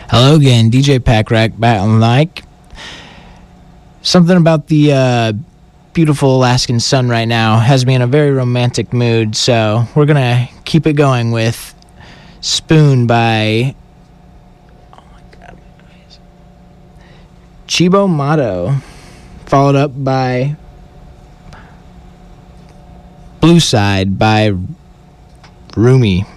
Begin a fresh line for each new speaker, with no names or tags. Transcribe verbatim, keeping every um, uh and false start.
Hello again, D J Pack Rack back on the mic. Something about the uh, beautiful Alaskan sun right now has me in a very romantic mood, so we're gonna keep it going with Spoon by oh my God, Chibo Motto, followed up by Blue Side by Rumi.